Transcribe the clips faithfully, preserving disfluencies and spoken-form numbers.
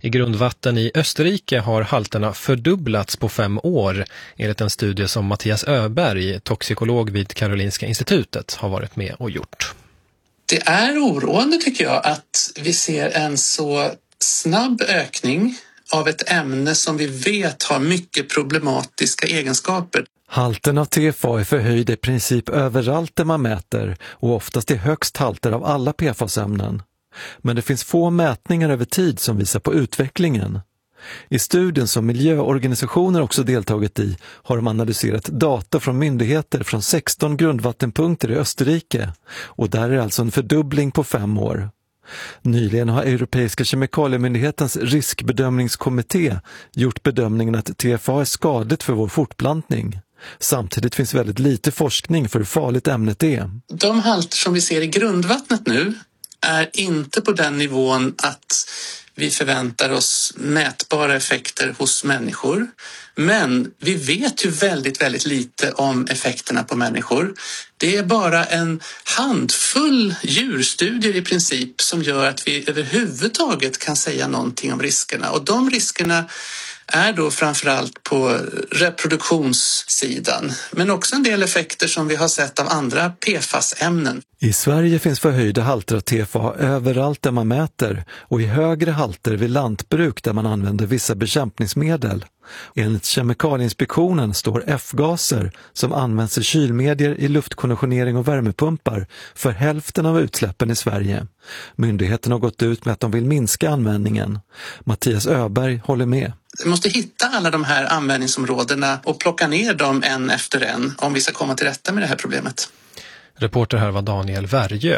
I grundvatten i Österrike har halterna fördubblats på fem år, enligt en studie som Mattias Öberg, toxikolog vid Karolinska institutet, har varit med och gjort. Det är oroande tycker jag att vi ser en så snabb ökning av ett ämne som vi vet har mycket problematiska egenskaper. Halten av T F A är förhöjd i princip överallt där man mäter och oftast är högst halter av alla P F A S-ämnen. Men det finns få mätningar över tid som visar på utvecklingen. I studien som miljöorganisationer också deltagit i har de analyserat data från myndigheter från sexton grundvattenpunkter i Österrike och där är alltså en fördubbling på fem år. Nyligen har Europeiska kemikaliemyndighetens riskbedömningskommitté gjort bedömningen att T F A är skadligt för vår fortplantning. Samtidigt finns väldigt lite forskning för hur farligt ämnet är. De halter som vi ser i grundvattnet nu är inte på den nivån att vi förväntar oss mätbara effekter hos människor. Men vi vet ju väldigt, väldigt lite om effekterna på människor. Det är bara en handfull djurstudier i princip som gör att vi överhuvudtaget kan säga någonting om riskerna. Och de riskerna är då framförallt på reproduktionssidan. Men också en del effekter som vi har sett av andra P F A S-ämnen. I Sverige finns förhöjda halter av T F A överallt där man mäter och i högre halter vid lantbruk där man använder vissa bekämpningsmedel. Enligt Kemikalieinspektionen står F-gaser som används i kylmedier i luftkonditionering och värmepumpar för hälften av utsläppen i Sverige. Myndigheten har gått ut med att de vill minska användningen. Mattias Öberg håller med. Vi måste hitta alla de här användningsområdena och plocka ner dem en efter en om vi ska komma till rätta med det här problemet. Reporter här var Daniel Värjö.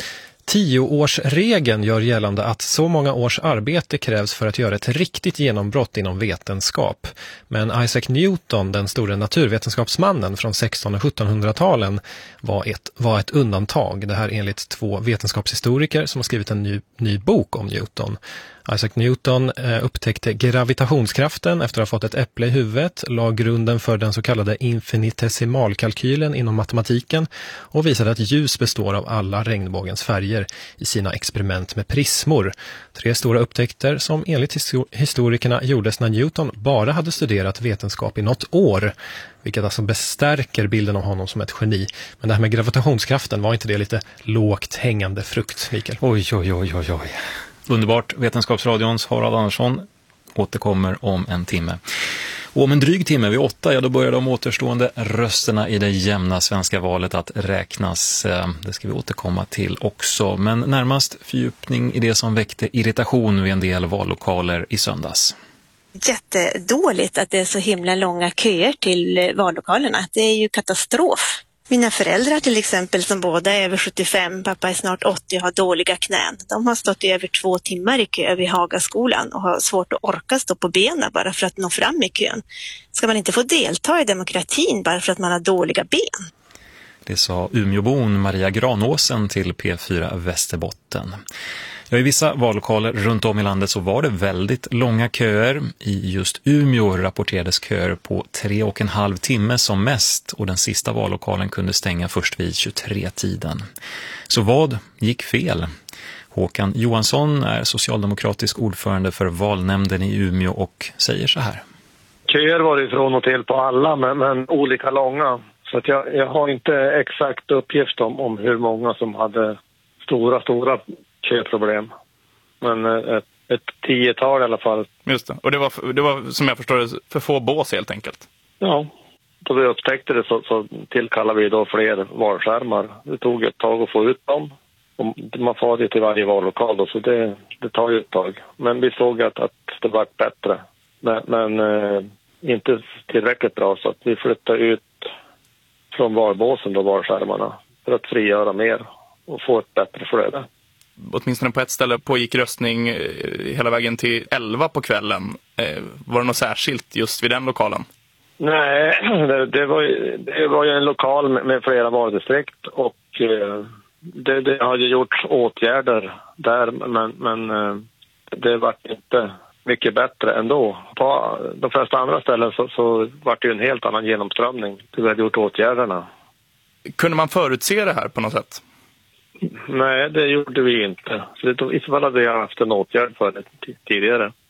Tioårsregeln gör gällande att så många års arbete krävs för att göra ett riktigt genombrott inom vetenskap. Men Isaac Newton, den stora naturvetenskapsmannen från sexton- och sjuttonhundratalen, var ett, var ett undantag. Det här enligt två vetenskapshistoriker som har skrivit en ny, ny bok om Newton. Isaac Newton eh, upptäckte gravitationskraften efter att ha fått ett äpple i huvudet, la grunden för den så kallade infinitesimalkalkylen inom matematiken och visade att ljus består av alla regnbågens färger i sina experiment med prismor. Tre stora upptäckter som enligt histor- historikerna gjordes när Newton bara hade studerat vetenskap i något år, vilket alltså bestärker bilden av honom som ett geni. Men det här med gravitationskraften, var inte det lite lågt hängande frukt, Mikael? Oj, oj, oj, oj, oj. Underbart. Vetenskapsradions Harald Andersson återkommer om en timme. Och om en dryg timme vid åtta, ja, då börjar de återstående rösterna i det jämna svenska valet att räknas. Det ska vi återkomma till också. Men närmast fördjupning i det som väckte irritation vid en del vallokaler i söndags. Jättedåligt att det är så himla långa köer till vallokalerna. Det är ju katastrof. Mina föräldrar till exempel, som båda är över sjuttiofem, pappa är snart åttio och har dåliga knän. De har stått i över två timmar i kö vid Hagaskolan och har svårt att orka stå på benen bara för att nå fram i kön. Ska man inte få delta i demokratin bara för att man har dåliga ben? Det sa Umeåbon Maria Granåsen till P fyra Västerbotten. Ja, i vissa vallokaler runt om i landet så var det väldigt långa köer. I just Umeå rapporterades köer på tre och en halv timme som mest och den sista vallokalen kunde stänga först vid tjugotre-tiden. Så vad gick fel? Håkan Johansson är socialdemokratisk ordförande för valnämnden i Umeå och säger så här. Köer var det från och till på alla, men, men olika långa. Så att jag, jag har inte exakt uppgift om, om hur många som hade stora, stora köproblem. Men ett, ett tiotal i alla fall. Just det. Och det var, det var som jag förstår det för få bås helt enkelt. Ja, då vi upptäckte det så, så tillkallade vi då fler valskärmar. Det tog ett tag att få ut dem. Och man får det till varje vallokal då, så det, det tar ju ett tag. Men vi såg att, att det var bättre. Men, men eh, inte tillräckligt bra, så att vi flyttade ut från valbåsen då, valskärmarna, för att frigöra mer och få ett bättre flöde. Åtminstone på ett ställe pågick röstning hela vägen till elva på kvällen. Var det något särskilt just vid den lokalen? Nej, det, det, var, ju, det var ju en lokal med, med flera valdistrikt och det, det har ju gjorts åtgärder där, men, men det var inte mycket bättre ändå. På de flesta andra ställen så, så var det ju en helt annan genomströmning till vi hade gjort åtgärderna. Kunde man förutse det här på något sätt? Nej, det gjorde vi inte. Så det, i så fall hade jag haft en åtgärd för det tidigare.